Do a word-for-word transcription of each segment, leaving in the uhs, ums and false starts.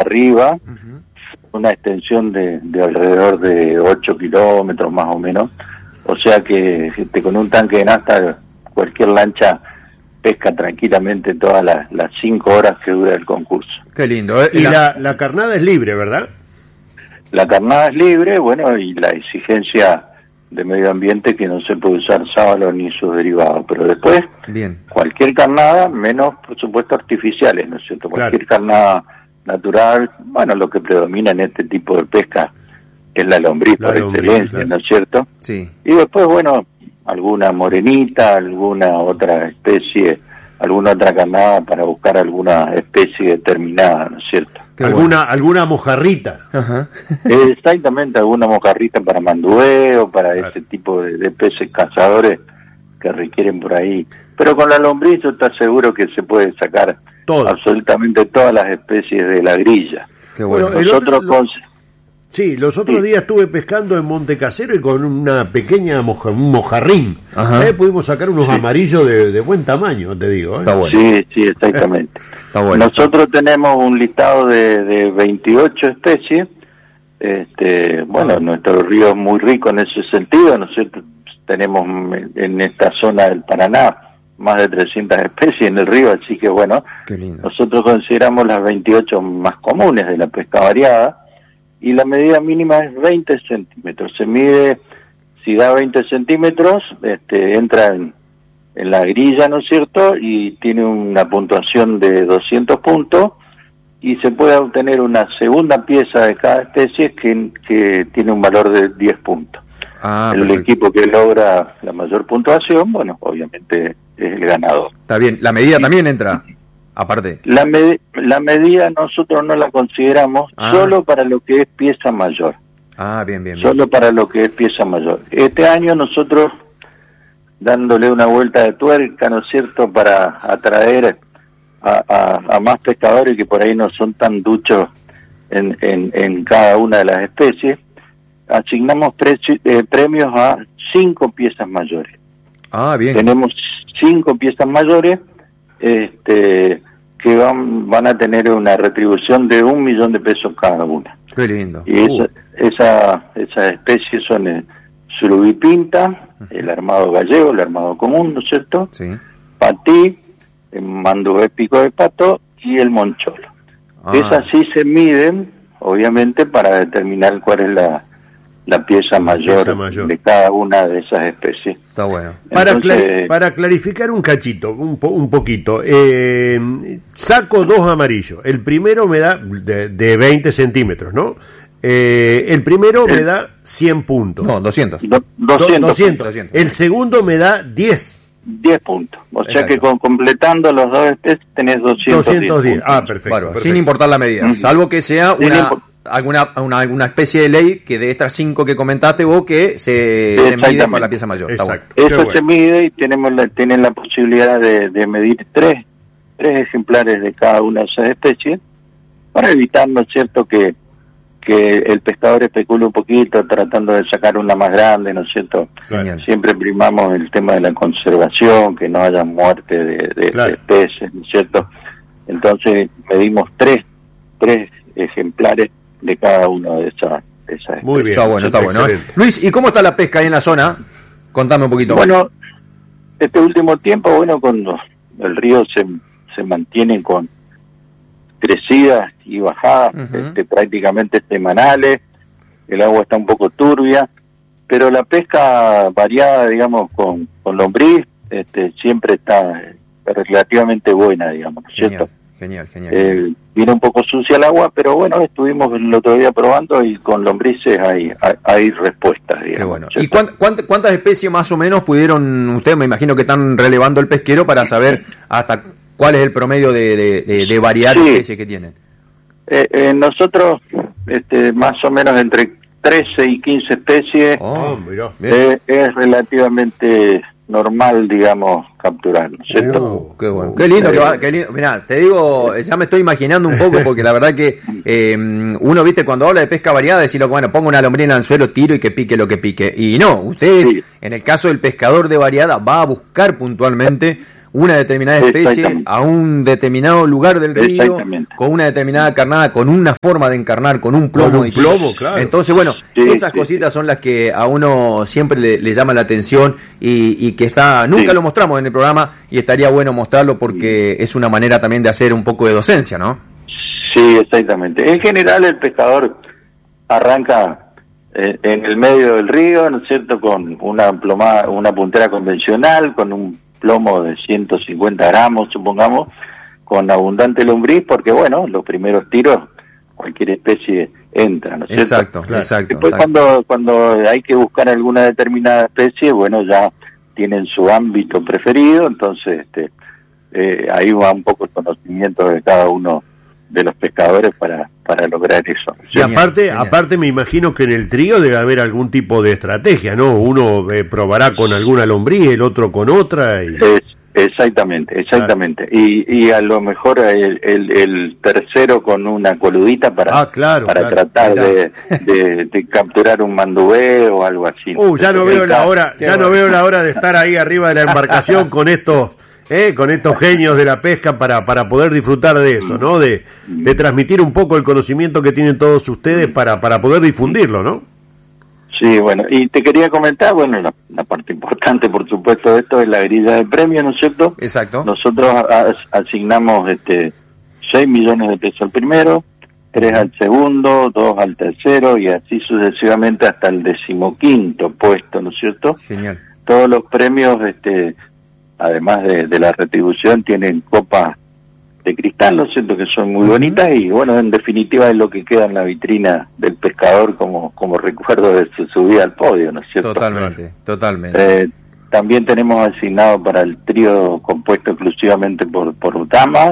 arriba, uh-huh. una extensión de, de alrededor de ocho kilómetros más o menos, o sea que este, con un tanque de nafta cualquier lancha pesca tranquilamente todas las, las cinco horas que dura el concurso. Qué lindo, ¿eh? Y la, la, la carnada es libre, ¿verdad? La carnada es libre, bueno, y la exigencia de medio ambiente que no se puede usar sábalo ni sus derivados, pero después bien. Cualquier carnada, menos por supuesto artificiales, ¿no es cierto? Cualquier Claro. carnada natural, bueno, lo que predomina en este tipo de pesca es la lombriz La por lombriz, excelencia, claro. ¿no es cierto? Sí. Y después, bueno, alguna morenita, alguna otra especie, alguna otra carnada para buscar alguna especie determinada, ¿no es cierto? Qué alguna bueno. alguna mojarrita. Ajá. Exactamente, alguna mojarrita para mandueo, para Claro. ese tipo de, de peces cazadores que requieren por ahí. Pero con la lombriz yo te aseguro que se puede sacar Todo. absolutamente todas las especies de la grilla. Qué bueno. Bueno, el Nosotros otro- con... Sí, los otros Sí. días estuve pescando en Monte Casero y con una pequeña moja, un mojarrín. Ajá. Eh, pudimos sacar unos amarillos de, de buen tamaño, te digo. ¿eh? Está bueno. Sí, sí, exactamente. Está bueno. Nosotros tenemos un listado de, de veintiocho especies. Este, bueno, Ah. nuestro río es muy rico en ese sentido, ¿no es cierto? Tenemos en esta zona del Paraná más de trescientas especies en el río, así que bueno, Qué lindo. nosotros consideramos las veintiocho más comunes de la pesca variada y la medida mínima es veinte centímetros. Se mide, si da veinte centímetros, este, entra en, en la grilla, ¿no es cierto? Y tiene una puntuación de doscientos puntos y se puede obtener una segunda pieza de cada especie que, que tiene un valor de diez puntos. Ah, el perfecto. equipo que logra la mayor puntuación, bueno, obviamente es el ganador. Está bien. La medida también entra, aparte. La, med- la medida nosotros no la consideramos Ah. solo para lo que es pieza mayor, Ah, bien, bien, bien. solo para lo que es pieza mayor. Este año nosotros, dándole una vuelta de tuerca, ¿no es cierto?, para atraer a, a, a más pescadores que por ahí no son tan duchos en, en, en cada una de las especies, asignamos preci- eh, premios a cinco piezas mayores. Ah, bien. Tenemos cinco piezas mayores este, que van, van a tener una retribución de un millón de pesos cada una. Qué lindo. Y Uh, esa, esa, esas especies son el surubí pinta, el armado gallego, el armado común, ¿no es cierto? sí. Patí, el mandué pico de pato y el moncholo. Ah, Esas sí se miden, obviamente, para determinar cuál es la, la pieza mayor, pieza mayor. de cada una de esas especies. está bueno. Para, Entonces- clari- para clarificar un cachito, un, po- un poquito, eh, saco dos amarillos. El primero me da de, de veinte centímetros, ¿no? Eh, el primero me da cien puntos. No, doscientos. Do- Do- doscientos, doscientos. doscientos. El segundo me da diez. diez puntos. O sea Exacto. que con, completando los dos especies tenés doscientos diez doscientos diez. puntos. Ah, perfecto. Bárbaro, perfecto. sin importar la medida, Mm. salvo que sea Sin una, impor- alguna una, alguna especie de ley que de estas cinco que comentaste vos que se, se mide Exactamente. para la pieza mayor. Está bueno. Exacto. Qué Eso bueno. se mide y tenemos la, tienen la posibilidad de, de medir tres, tres ejemplares de cada una de esas especies para evitar, ¿no es cierto?, que, que el pescador especule un poquito tratando de sacar una más grande, ¿no es cierto? Genial. Siempre primamos el tema de la conservación, que no haya muerte de, de- Claro. de peces, ¿no es cierto? Entonces medimos tres, tres ejemplares de cada una de esas, de esas Muy bien. Está bueno, está bueno. ¿eh? Excelente. Luis, ¿y cómo está la pesca ahí en la zona? Contame un poquito. Bueno, este último tiempo, bueno, cuando el río se, se mantiene con crecidas y bajadas Ujú. este, prácticamente semanales, el agua está un poco turbia, pero la pesca variada, digamos, con, con lombriz, este, siempre está eh, relativamente buena, digamos, ¿no es genial, cierto? genial, genial. Eh, viene un poco sucia el agua, pero bueno, estuvimos el otro día probando y con lombrices hay, hay, hay respuestas, digamos. Qué bueno. ¿cierto? ¿Y cuánt- cuánt- cuántas especies más o menos pudieron, ustedes me imagino que están relevando el pesquero para saber hasta cuál es el promedio de, de, de, de variedad de Sí. especies que tienen? Eh, eh, nosotros, este, más o menos entre trece y quince especies, Ah, mirá. bien. eh, es relativamente normal, digamos, capturar, ¿no es cierto? Oh, qué bueno. Qué lindo que va, qué lindo. Mirá, te digo, ya me estoy imaginando un poco porque la verdad que eh, uno, viste, cuando habla de pesca variada, decirlo, bueno, pongo una lombriz en el anzuelo, tiro y que pique lo que pique. Y no, ustedes, Sí. en el caso del pescador de variada, va a buscar puntualmente una determinada especie a un determinado lugar del río, con una determinada carnada, con una forma de encarnar, con un plomo. Con un plomo, claro. Entonces, bueno, sí, esas sí, cositas sí. son las que a uno siempre le, le llama la atención y, y que está, nunca sí. lo mostramos en el programa y estaría bueno mostrarlo porque sí. es una manera también de hacer un poco de docencia, ¿no? Sí, exactamente. En general el pescador arranca eh, en el medio del río, ¿no es cierto?, con una plomada, una puntera convencional, con un plomo de ciento cincuenta gramos, supongamos, con abundante lombriz, porque bueno, los primeros tiros, cualquier especie entra, ¿no es cierto? Exacto, claro. exacto. Después exacto. cuando cuando hay que buscar alguna determinada especie, bueno, ya tienen su ámbito preferido, entonces este eh, ahí va un poco el conocimiento de cada uno de los pescadores para para lograr eso. Y aparte, genial. aparte me imagino que en el trío debe haber algún tipo de estrategia, ¿no? Uno eh, probará con alguna lombriz, el otro con otra. Y... Es, exactamente, exactamente. Claro. Y, y a lo mejor el, el, el tercero con una coludita para, ah, claro, para claro, tratar claro. De, de, de capturar un mandubé o algo así. Uh, ya no veo la hora, ya no veo la hora de estar ahí arriba de la embarcación con estos Eh, con estos genios de la pesca para para poder disfrutar de eso, ¿no? De, de transmitir un poco el conocimiento que tienen todos ustedes para para poder difundirlo, ¿no? Sí, bueno, y te quería comentar, bueno, la, la parte importante, por supuesto, de esto es la grilla de premios, ¿no es cierto? Exacto. Nosotros as, asignamos este seis millones de pesos al primero, tres al segundo, dos al tercero y así sucesivamente hasta el decimoquinto puesto, ¿no es cierto? Genial. Todos los premios, este además de, de la retribución, tienen copas de cristal, ¿no es cierto?, que son muy bonitas y, bueno, en definitiva es lo que queda en la vitrina del pescador como como recuerdo de su subida al podio, ¿no es cierto? Totalmente, totalmente. Eh, también tenemos asignado para el trío compuesto exclusivamente por, por damas,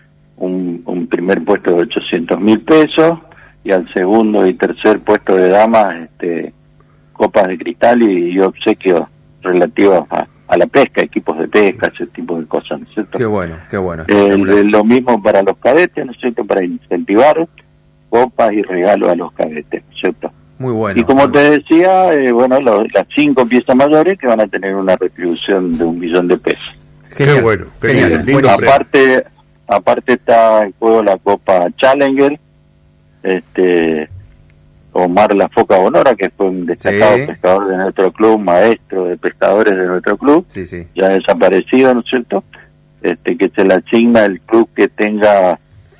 un, un primer puesto de ochocientos mil pesos y al segundo y tercer puesto de damas, este, copas de cristal y, y obsequios relativos a a la pesca, equipos de pesca, ese tipo de cosas, ¿no es cierto? Qué bueno, qué bueno. Eh, lo mismo para los cadetes, ¿no es cierto?, para incentivar copas y regalos a los cadetes, ¿no es cierto? Muy bueno. Y como muy te decía, eh, bueno, lo, las cinco piezas mayores que van a tener una retribución de un millón de pesos. Genial. Qué bueno, qué Genial. lindo, Bueno, aparte, aparte está en juego la Copa Challenger, este... Omar La Foca Bonora, que fue un destacado sí. pescador de nuestro club, maestro de pescadores de nuestro club, sí, sí. ya desaparecido, ¿no es cierto? Este, que se le asigna el club que tenga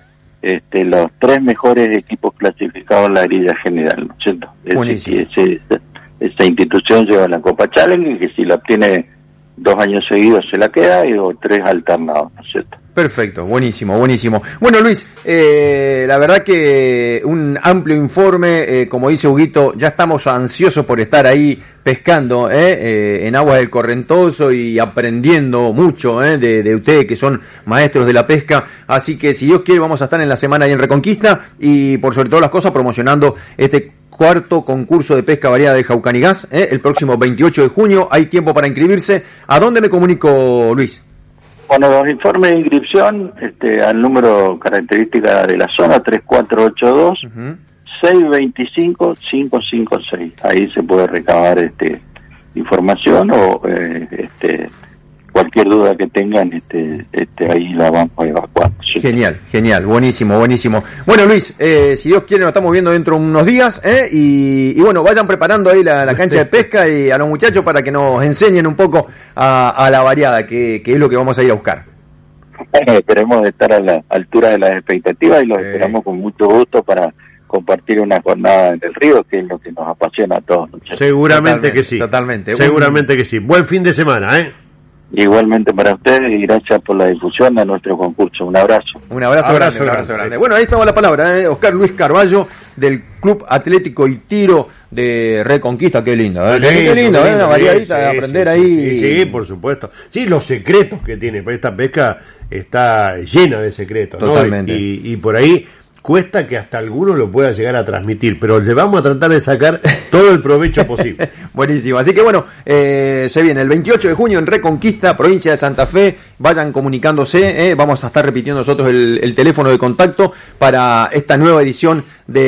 este, los tres mejores equipos clasificados en la grilla general, ¿no es cierto? Buenísimo. Ese, ese, esa institución lleva la Copa Challenge, que si la obtiene dos años seguidos se la queda, y o tres alternados, ¿no es cierto? Perfecto, buenísimo, buenísimo. Bueno, Luis, eh, la verdad que un amplio informe, eh, como dice Huguito, ya estamos ansiosos por estar ahí pescando eh, eh, en aguas del Correntoso y aprendiendo mucho eh, de, de ustedes que son maestros de la pesca, así que si Dios quiere vamos a estar en la semana ahí en Reconquista y por sobre todas las cosas promocionando este cuarto concurso de pesca variada de Jaucanigas, eh, el próximo veintiocho de junio, hay tiempo para inscribirse. ¿A dónde me comunico, Luis? Bueno, los informes de inscripción este, al número característica de la zona tres cuatro ocho dos, uh-huh. seis dos cinco, cinco cinco seis. Ahí se puede recabar este información o eh, este cualquier duda que tengan, este, este ahí la vamos a evacuar. ¿Sí? Genial, genial, buenísimo, buenísimo. Bueno, Luis, eh, si Dios quiere nos estamos viendo dentro de unos días, ¿eh? y, y bueno, vayan preparando ahí la, la cancha de pesca y a los muchachos para que nos enseñen un poco a, a la variada, que, que es lo que vamos a ir a buscar. Bueno, esperemos estar a la altura de las expectativas y los eh. esperamos con mucho gusto para compartir una jornada en el río, que es lo que nos apasiona a todos. ¿No? Seguramente totalmente, que sí. Totalmente. Seguramente un... que sí. Buen fin de semana, ¿eh? Igualmente para ustedes y gracias por la difusión de nuestro concurso. Un abrazo. Un abrazo, abrazo, grande, grande, un abrazo grande. Bueno, ahí estaba la palabra, ¿eh? Oscar Luis Carballo del Club Atlético y Tiro de Reconquista. Qué lindo, ¿eh? Sí, qué lindo, ¿eh? Una variadita sí, de aprender sí, ahí. Sí, sí, por supuesto. Sí, los secretos que tiene, esta pesca está llena de secretos, totalmente. ¿no? Y, y por ahí cuesta que hasta alguno lo pueda llegar a transmitir, pero le vamos a tratar de sacar todo el provecho posible. Buenísimo, así que bueno, eh, se viene el veintiocho de junio en Reconquista, provincia de Santa Fe, vayan comunicándose, eh, vamos a estar repitiendo nosotros el, el teléfono de contacto para esta nueva edición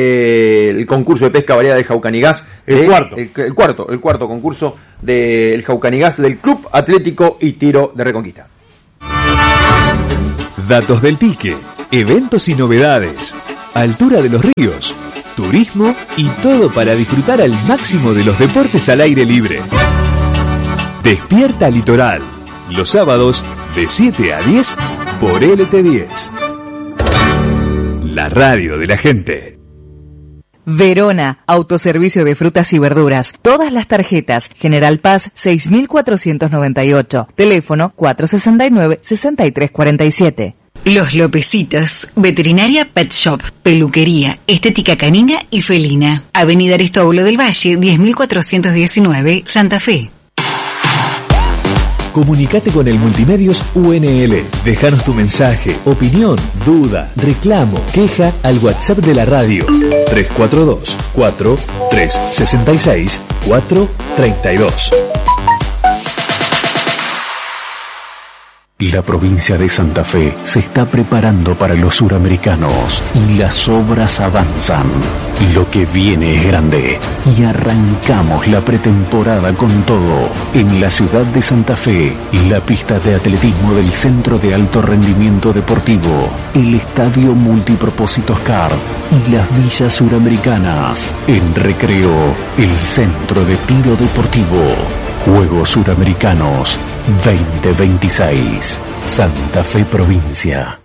del concurso de pesca variada de Jaucanigas. El de, cuarto. El, el cuarto, el cuarto concurso del Jaucanigas del Club Atlético y Tiro de Reconquista. datos del pique, eventos y novedades, altura de los ríos, turismo y todo para disfrutar al máximo de los deportes al aire libre. Despierta Litoral, los sábados de siete a diez por L T diez. La radio de la gente. Verona, autoservicio de frutas y verduras. Todas las tarjetas. General Paz seis mil cuatrocientos noventa y ocho. Teléfono cuatro sesenta y nueve, sesenta y tres cuarenta y siete. Los Lopecitos, veterinaria pet shop, peluquería, estética canina y felina. Avenida Aristóbulo del Valle, diez mil cuatrocientos diecinueve, Santa Fe. Comunicate con el Multimedios U N L. Déjanos tu mensaje, opinión, duda, reclamo, queja al WhatsApp de la radio. tres cuatro dos, cuatro, tres seis seis, cuatro tres dos. La provincia de Santa Fe se está preparando para los suramericanos y las obras avanzan. Lo que viene es grande y arrancamos la pretemporada con todo. En la ciudad de Santa Fe, la pista de atletismo del Centro de Alto Rendimiento Deportivo, el Estadio Multipropósitos C A R y las villas suramericanas. En Recreo, el Centro de Tiro Deportivo. Juegos Suramericanos veinte veintiséis, Santa Fe Provincia.